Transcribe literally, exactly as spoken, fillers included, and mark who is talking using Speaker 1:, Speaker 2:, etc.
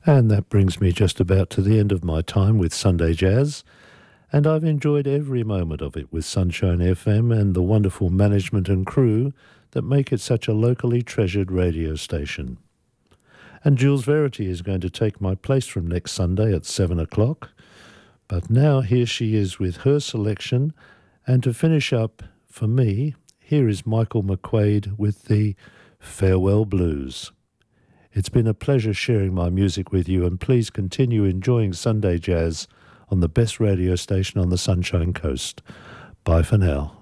Speaker 1: And that brings me just about to the end of my time with Sunday Jazz, and I've enjoyed every moment of it with Sunshine F M and the wonderful management and crew that make it such a locally treasured radio station. And Jules Verity is going to take my place from next Sunday at seven o'clock, but now here she is with her selection, and to finish up, for me, here is Michael McQuaid with the Farewell Blues. It's been a pleasure sharing my music with you, and please continue enjoying Sunday Jazz on the best radio station on the Sunshine Coast. Bye for now.